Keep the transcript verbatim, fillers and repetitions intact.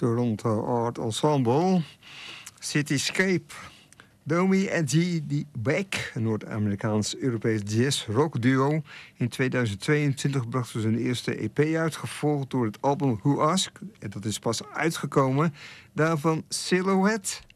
Toronto Art Ensemble. Cityscape. Domi en G. Beck, een Noord-Amerikaans-Europees jazz-rock-duo. In tweeduizend tweeëntwintig brachten ze hun eerste E P uit, gevolgd door het album Who Ask. En dat is pas uitgekomen. Daarvan Silhouette.